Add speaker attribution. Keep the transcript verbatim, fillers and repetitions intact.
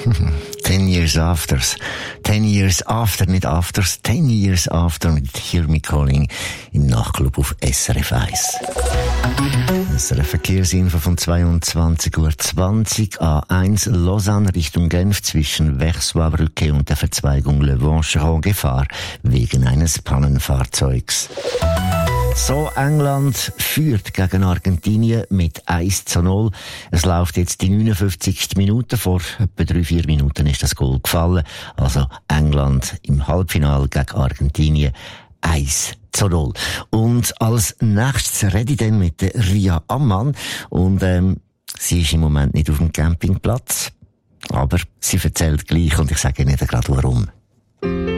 Speaker 1: Ten Years Afters. Ten Years After, nicht Afters. Ten Years After mit Hear Me Calling im Nachtclub auf S R F eins. S R F Verkehrsinfo von zweiundzwanzig Uhr zwanzig. A eins Lausanne Richtung Genf zwischen Versoix-Brücke und der Verzweigung Le Vancheron Gefahr wegen eines Pannenfahrzeugs. So, England führt gegen Argentinien mit eins zu null. Es läuft jetzt die neunundfünfzigste Minute. Vor etwa drei, vier Minuten ist das Goal gefallen. Also England im Halbfinale gegen Argentinien eins zu null. Und als nächstes rede ich dann mit der Ria Ammann. Und ähm, sie ist im Moment nicht auf dem Campingplatz. Aber sie erzählt gleich und ich sage Ihnen gerade warum.